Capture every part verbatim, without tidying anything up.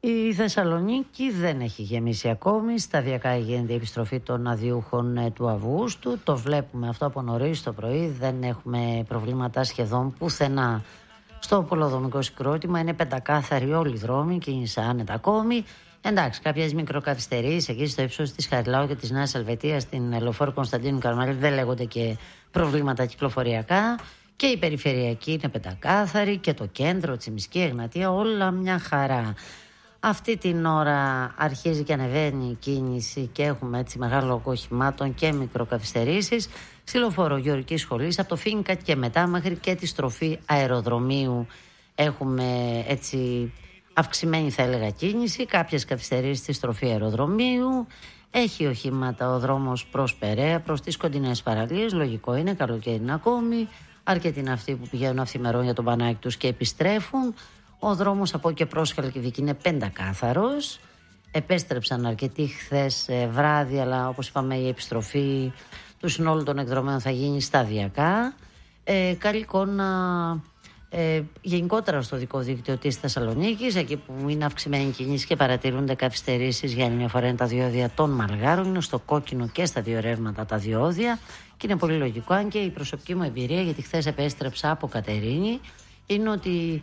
Η Θεσσαλονίκη δεν έχει γεμίσει ακόμη. Σταδιακά γίνεται η επιστροφή των αδειούχων του Αυγούστου. Το βλέπουμε αυτό από νωρίς το πρωί. Δεν έχουμε προβλήματα σχεδόν πουθενά. Στο πολεοδομικό συγκρότημα είναι πεντακάθαροι όλοι οι δρόμοι, κίνηση άνετα ακόμη. Εντάξει, κάποιες μικροκαθυστερήσεις εκεί στο ύψος της Χαριλάου και της Νέας Ελβετίας, στην Λεωφόρο Κωνσταντίνου Καραμαλή, δεν λέγονται και προβλήματα κυκλοφοριακά. Και η περιφερειακή είναι πεντακάθαρη και το κέντρο, Τσιμισκή, Εγνατία, όλα μια χαρά. Αυτή την ώρα αρχίζει και ανεβαίνει η κίνηση και έχουμε έτσι μεγάλο όγκο οχημάτων και μικροκαθυστερήσεις. Στη Λεωφόρο Γεωργικής Σχολής, από το Φίνικα και μετά μέχρι και τη στροφή αεροδρομίου έχουμε έτσι αυξημένη θα έλεγα κίνηση. Κάποιες καθυστερήσεις στη στροφή αεροδρομίου. Έχει οχήματα ο δρόμος προς Περαία, προς τις κοντινές παραλίες. Λογικό είναι, καλοκαίρι είναι ακόμη. Αρκετοί είναι αυτοί που πηγαίνουν αυθημερών για τον μπανάκι τους και επιστρέφουν. Ο δρόμος από και προς Χαλκιδική είναι πεντακάθαρος. Επέστρεψαν αρκετοί χθες βράδυ, αλλά όπως είπαμε η επιστροφή του συνόλου των εκδρομέων θα γίνει σταδιακά. Ε, καλή εικόνα ε, γενικότερα στο δικό δίκτυο της Θεσσαλονίκης, εκεί που είναι αυξημένη κίνηση και παρατηρούνται καθυστερήσεις για άλλη μια φορά είναι τα διόδια των Μαλγάρων. Είναι στο κόκκινο και στα δύο ρεύματα τα διόδια και είναι πολύ λογικό, αν και η προσωπική μου εμπειρία, γιατί χθες επέστρεψα από Κατερίνη, είναι ότι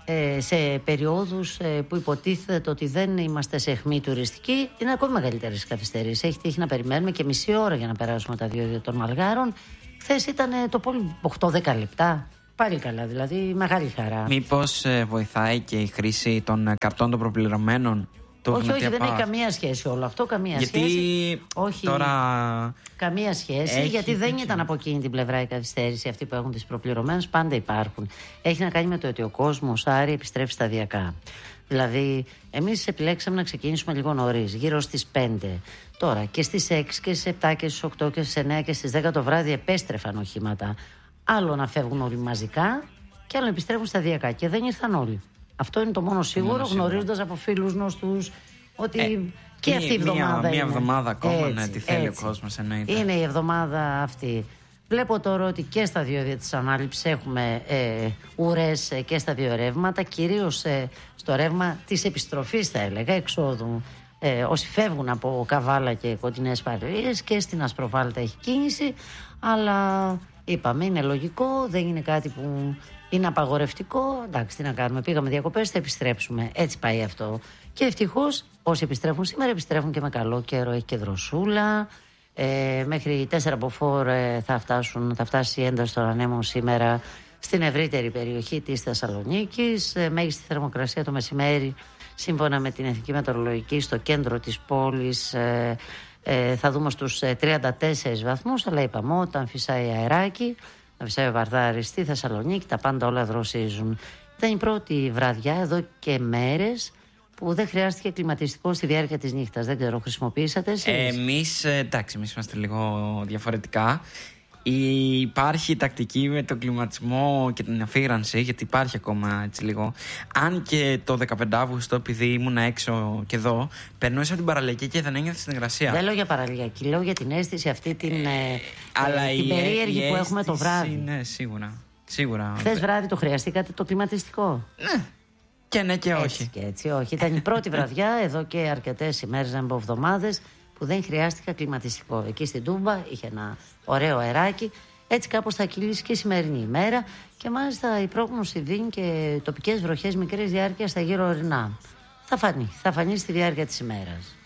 σε περιόδους που υποτίθεται ότι δεν είμαστε σε αιχμή τουριστική, είναι ακόμη μεγαλύτερες καθυστερήσεις. Έχει τύχει να περιμένουμε και μισή ώρα για να περάσουμε τα διόδια των Μαλγάρων. Χθες ήταν το πολύ οκτώ με δέκα λεπτά. Πάλι καλά, δηλαδή μεγάλη χαρά. Μήπως ε, βοηθάει και η χρήση των καρτών των προπληρωμένων? Όχι, όχι, δεν έχει καμία σχέση όλο αυτό. Καμία γιατί σχέση. Όχι, τώρα καμία σχέση. έχει, γιατί δεν έχει. ήταν από εκείνη την πλευρά η καθυστέρηση. Αυτοί που έχουν τις προπληρωμένες πάντα υπάρχουν. Έχει να κάνει με το ότι ο κόσμος, Άρη, επιστρέφει σταδιακά. Δηλαδή, εμείς επιλέξαμε να ξεκινήσουμε λίγο νωρίς, γύρω στις πέντε. Τώρα και στις έξι και στις επτά και στις οκτώ και στις εννέα και στις δέκα το βράδυ επέστρεφαν οχήματα. Άλλο να φεύγουν όλοι μαζικά και άλλο να επιστρέφουν σταδιακά. Και δεν ήρθαν όλοι. Αυτό είναι το μόνο σίγουρο, γνωρίζοντας από φίλους γνωστούς ότι ε, και αυτή η εβδομάδα. Μία, μία είναι. εβδομάδα ακόμα, έτσι, ναι, τι θέλει έτσι. ο κόσμος, εννοείται. Είναι η εβδομάδα αυτή. Βλέπω τώρα ότι και στα διόδια της ανάληψης έχουμε ε, ουρές ε, και στα δύο ρεύματα, κυρίως ε, στο ρεύμα της επιστροφής, θα έλεγα, εξόδου. Ε, όσοι φεύγουν από Καβάλα και κοντινές παραλίες, και στην Ασπροβάλτα έχει κίνηση, αλλά είπαμε είναι λογικό, δεν είναι κάτι που είναι απαγορευτικό. Εντάξει, τι να κάνουμε, πήγαμε διακοπές, θα επιστρέψουμε. Έτσι πάει αυτό. Και ευτυχώς όσοι επιστρέφουν σήμερα επιστρέφουν και με καλό καιρό, έχει και δροσούλα. Ε, μέχρι τέσσερα από φορ ε, θα, φτάσουν, θα φτάσει η ένταση των ανέμων σήμερα στην ευρύτερη περιοχή της Θεσσαλονίκης. Ε, μέγιστη θερμοκρασία το μεσημέρι, σύμφωνα με την Εθνική Μετεωρολογική, στο κέντρο της πόλης ε, ε, θα δούμε στους ε, τριάντα τέσσερις βαθμούς. Αλλά είπαμε, όταν φυσάει αεράκι, να φυσάει ο Βαρδάρης στη Θεσσαλονίκη, τα πάντα όλα δροσίζουν. Ήταν η πρώτη βραδιά εδώ και μέρες που δεν χρειάστηκε κλιματιστικό στη διάρκεια της νύχτας. Δεν ξέρω, χρησιμοποιήσατε εσείς? Εμείς, εντάξει, εμείς είμαστε λίγο διαφορετικά. Υπάρχει τακτική με τον κλιματισμό και την αφήγρανση, γιατί υπάρχει ακόμα έτσι λίγο. Αν και το δεκαπέντε Αυγούστου, επειδή ήμουν έξω και εδώ, περνούσα την παραλιακή και δεν ένιωθα στην υγρασία. Δεν λέω για παραλιακή, λέω για την αίσθηση αυτή την, ε, αλλά ε, την περίεργη η που έχουμε το βράδυ. Ναι, σίγουρα. σίγουρα. Χθες βράδυ το χρειαστήκατε το κλιματιστικό? Ναι. Και ναι και όχι. Έτσι και έτσι, όχι. Ήταν η πρώτη βραδιά εδώ και αρκετές ημέρες, να πω εβδομάδες, που δεν χρειάστηκα κλιματιστικό. Εκεί στην Τούμπα είχε ένα ωραίο αεράκι. Έτσι κάπως θα κυλήσει και η σημερινή ημέρα. Και μάλιστα η πρόγνωση δίνει και τοπικές βροχές μικρής διάρκειας στα γύρω ορεινά. Θα φανεί, θα φανεί στη διάρκεια της ημέρας.